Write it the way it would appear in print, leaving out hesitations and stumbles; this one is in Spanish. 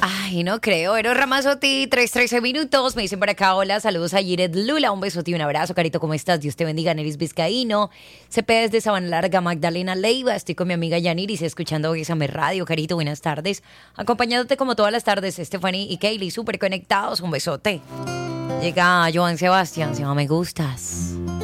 Ay, no creo. Eros Ramazotti, 3:13 minutos. Me dicen por acá, hola, saludos a Yiret Lula. Un besote y un abrazo, Carito, ¿cómo estás? Dios te bendiga, Neris Vizcaíno. CP desde Sabana Larga, Magdalena Leiva. Estoy con mi amiga Yaniris escuchando Bésame Radio. Carito, buenas tardes. Acompañándote como todas las tardes, Stephanie y Kaylee, súper conectados. Un besote. Llega Joan Sebastián, se llama Me Gustas.